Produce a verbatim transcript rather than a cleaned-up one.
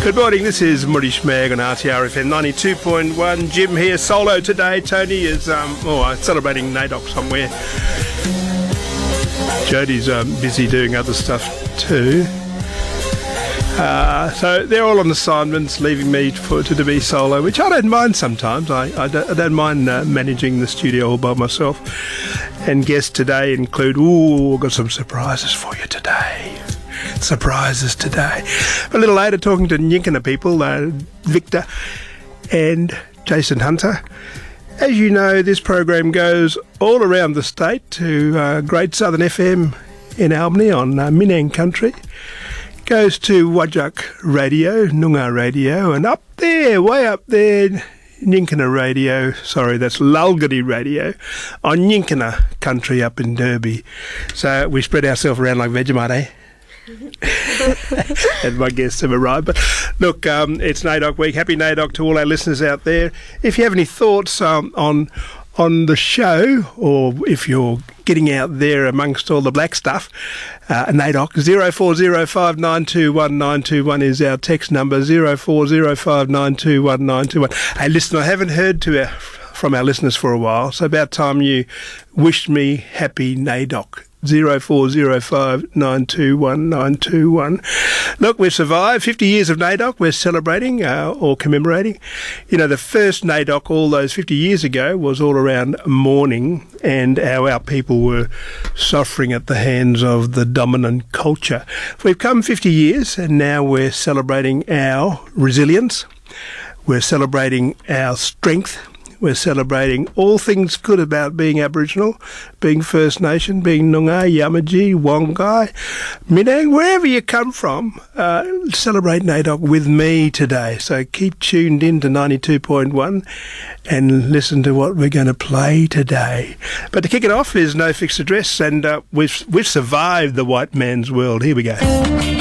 Good morning, this is Murray Schmag on R T R F M ninety-two point one. Jim here, solo today. Tony is um, oh, celebrating NAIDOC somewhere. Jodie's um, busy doing other stuff too. Uh, so they're all on assignments, leaving me for, to, to be solo, which I don't mind sometimes. I, I, don't, I don't mind uh, managing the studio all by myself. And guests today include, ooh, I've got some surprises for you today. Surprises today. A little later, talking to Nyinkana people, uh, Victor and Jason Hunter. As you know, this program goes all around the state to uh, Great Southern F M in Albany on uh, Minang Country. Goes to Wajak Radio, Noongar Radio, and up there, way up there, Nyinkana Radio, sorry, that's Lalgadi Radio, on Nyinkana Country up in Derby. So we spread ourselves around like Vegemite, eh? And my guests have arrived. But look, um, it's NAIDOC week. Happy NAIDOC to all our listeners out there. If you have any thoughts um, on on the show, or if you're getting out there amongst all the black stuff, uh, NAIDOC, zero four zero five nine two one nine two one is our text number, zero four zero five nine two one nine two one. Hey, listen, I haven't heard to our, from our listeners for a while, so about time you wished me happy NAIDOC. zero four zero five nine two one nine two one. Look, we've survived fifty years of NAIDOC. We're celebrating uh, or commemorating. You know, the first NAIDOC all those fifty years ago was all around mourning, and our, our people were suffering at the hands of the dominant culture. We've come fifty years, and now we're celebrating our resilience. We're celebrating our strength. We're celebrating all things good about being Aboriginal, being First Nation, being Noongar, Yamaji, Wongai, Minang, wherever you come from. Uh, celebrate NAIDOC with me today. So keep tuned in to ninety-two point one and listen to what we're going to play today. But to kick it off is No Fixed Address, and uh, we've, we've survived the white man's world. Here we go.